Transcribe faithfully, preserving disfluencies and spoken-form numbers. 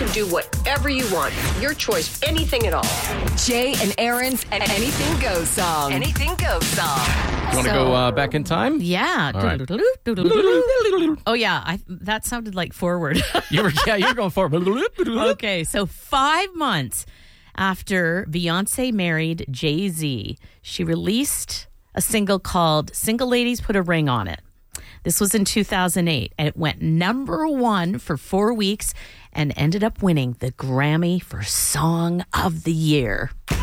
can do whatever you want. Your choice, anything at all. Jay and Aaron's Anything Goes song. Anything Goes song. You want to go uh, back in time? Yeah. All right. Oh, yeah. I, that sounded like forward. You were, yeah, you were going forward. Okay, so five months after Beyonce married Jay-Z, she released a single called Single Ladies Put a Ring on It. This was in two thousand eight, and it went number one for four weeks and ended up winning the Grammy for Song of the Year.